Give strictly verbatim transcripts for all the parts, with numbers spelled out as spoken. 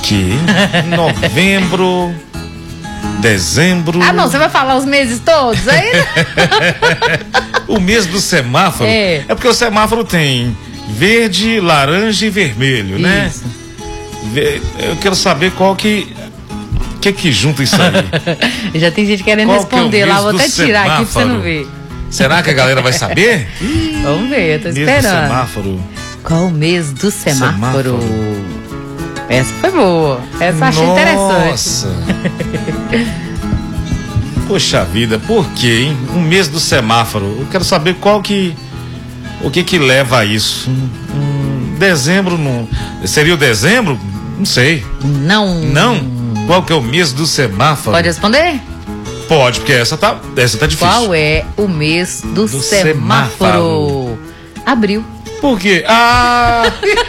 quê? Novembro, dezembro... Ah, não, você vai falar os meses todos aí? O mês do semáforo? É. É porque o semáforo tem verde, laranja e vermelho, né? Isso. Eu quero saber qual que... O que que junta isso aí? Já tem gente querendo Qual responder que é o lá, mês vou do até tirar aqui pra você semáforo? não ver. Será que a galera vai saber? Vamos ver, eu tô Mês esperando. do semáforo. Qual o mês do semáforo? Semáforo. Essa foi boa. Essa eu achei interessante. Nossa. Poxa vida, por quê, hein? Um mês do semáforo. Eu quero saber qual que... O que que leva a isso? Hum, dezembro não... Seria o dezembro? Não sei. Não. Não? Qual que é o mês do semáforo? Pode responder? Pode, porque essa tá, essa tá difícil. Qual é o mês do, Do semáforo? semáforo. Abril. Por quê? Ah!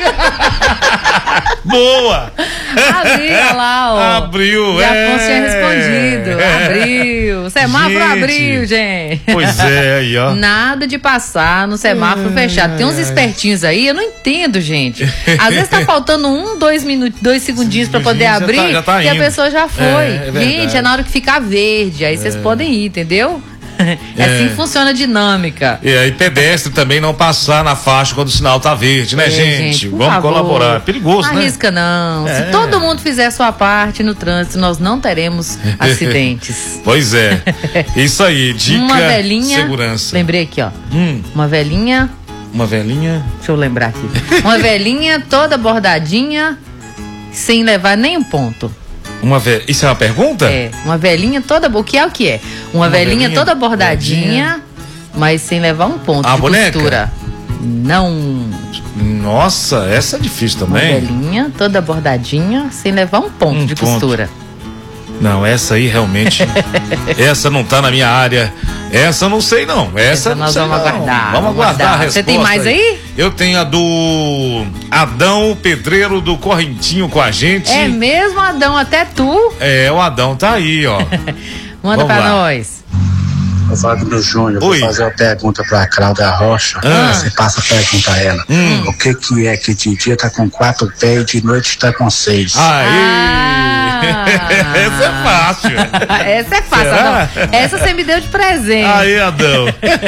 Boa! Abril, olha lá, ó. Abril, E é. Afonso tinha respondido. Abril. Semáforo Gente. abril, gente. Pois é, aí, ó. Nada de passar no semáforo Ai, fechado. Tem uns ai. espertinhos aí, eu não entendo, gente. Às vezes tá faltando um, dois minutos, dois segundinhos pra poder Já tá- abrir já tá e a indo. pessoa já foi. É, é verdade. Gente, é na hora que ficar verde. Aí vocês podem ir, entendeu? É assim que funciona a dinâmica. E aí, pedestre também não passar na faixa quando o sinal tá verde, né, É, gente? por Vamos favor. colaborar. É perigoso, Não né? arrisca não. É. Se todo mundo fizer a sua parte no trânsito, nós não teremos acidentes. Pois é. Isso aí, dica Uma velhinha. segurança. Lembrei aqui, ó. Hum, Uma velhinha. uma velhinha. Deixa eu lembrar aqui. Uma velhinha toda bordadinha, sem levar nem um ponto. Uma ve... Isso é uma pergunta? É, uma velhinha toda. O que é o que é? Uma, Uma velhinha, velhinha toda bordadinha, bordadinha. mas sem levar um ponto A de boneca? costura. Não. Nossa, essa é difícil Uma também. velhinha toda bordadinha, sem levar um ponto Um de ponto. costura. Não, essa aí realmente. Essa não tá na minha área. Essa eu não sei, não. Essa, Essa eu não nós sei, vamos não. aguardar, Vamos vamos aguardar a aguardar. resposta. Você tem mais aí? Eu tenho a do Adão Pedreiro do Correntinho com a gente. É mesmo, Adão, até tu. É, o Adão tá aí, ó. Manda Vamos pra lá. nós. Ô Wagner Júnior, vou Oi. fazer uma pergunta pra Cláudia Rocha. Ah. Você passa a pergunta a ela. Hum. O que que é que de dia tá com quatro pés e de noite tá com seis? Aí! Ah. Essa é fácil. Essa é fácil, Será? Adão. Essa você me deu de presente. Aí, Adão.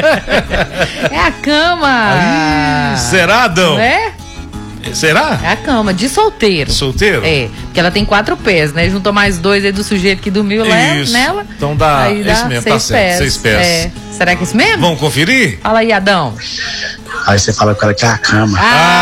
É a cama. Ih, será, Adão? Não é? Será? É a cama, de solteiro. Solteiro? É, porque ela tem quatro pés, né? Juntou mais dois aí do sujeito que dormiu lá Isso. nela. Então dá- Aí é isso mesmo, tá seis certo, pés. seis pés. É. Será que é isso mesmo? Vamos conferir? Fala aí, Adão. Aí você fala com ela que é a cama.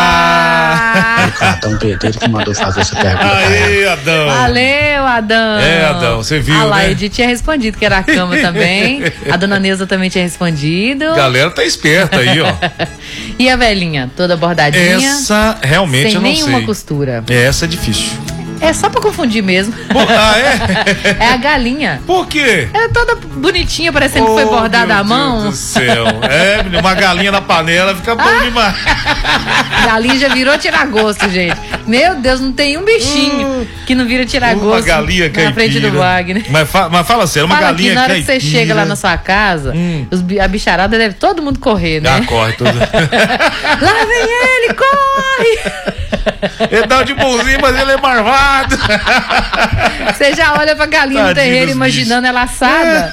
Ah! Aí o Cartão Pedreiro que mandou fazer essa pergunta pra ela. Aí, Adão. Valeu, Adão. É, Adão, você viu, Ah lá, né? a Edith tinha respondido que era a cama também. A dona Neuza também tinha respondido. Galera tá esperta aí, ó. E a velhinha, toda bordadinha, Essa realmente sem eu não nenhuma sei. costura. Essa é difícil. É só pra confundir mesmo. Pô, ah, é? É a galinha. Por quê? Ela é toda bonitinha, parecendo que foi Oh, bordada meu à mão. Deus do céu. É, menino, uma galinha na panela fica bom demais. Galinha já virou tiragosto, gente. Meu Deus, não tem um bichinho que não vira tiragosto Uma galinha caipira. na frente do Wagner. Mas, fa mas fala sério, uma Fala galinha que na hora que você caipira. chega lá na sua casa, Hum. os bi- a bicharada deve todo mundo correr, né? Ah, corre tudo. Lá vem ele, corre! Ele dá de bonzinho, mas ele é marvado. Você já olha pra galinha no Tadinho terreiro dos imaginando ela assada.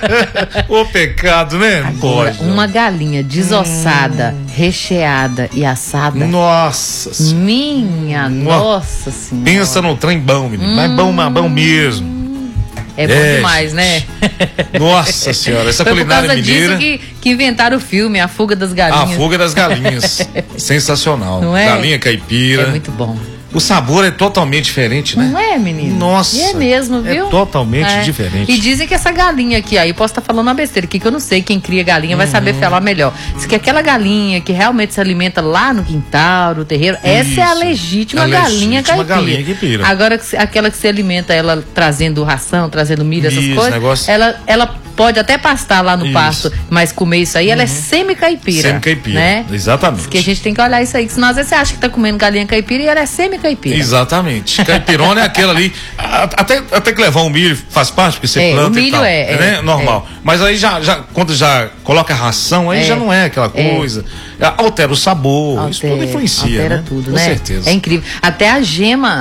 O pecado, né? Não Agora, pode. não. uma galinha desossada, recheada e assada. Nossa senhora. Minha nossa senhora. Pensa no trem bom, menino. Mas bom, mas bom mesmo. É bom É, demais, né? Nossa senhora, essa Foi por culinária causa mineira. disso que, que inventaram o filme A Fuga das A Galinhas. fuga das galinhas. Sensacional. Não é? Galinha caipira. É muito bom. O sabor é totalmente diferente, né? Não é, menino? Nossa, E é mesmo, é viu? totalmente diferente. E dizem que essa galinha aqui, aí posso estar falando uma besteira aqui, que eu não sei, quem cria galinha vai Uhum. saber falar melhor. Diz que aquela galinha que realmente se alimenta lá no quintal, no terreiro, essa é a Isso. legítima A galinha legítima caipira. galinha caipira. Agora, que se- aquela que se alimenta, ela trazendo ração, trazendo milho, essas Isso, coisas, negócio- ela, ela pode até pastar lá no Isso. pasto, mas comer isso aí, ela é semi-caipira. Semi-caipira. Né? Exatamente. Que a gente tem que olhar isso aí, que senão às vezes você acha que tá comendo galinha caipira e ela é semi-caipira. Exatamente. Caipirona é aquela ali. a- Até, até que levar um milho faz parte, porque você É, planta o e milho tal. é, né? é, Normal. Mas aí já, já, quando já coloca ração, aí É. já não é aquela coisa. Altera o sabor. Isso tudo Altera- influencia. altera né? tudo, Com né? certeza. É incrível. Até a gema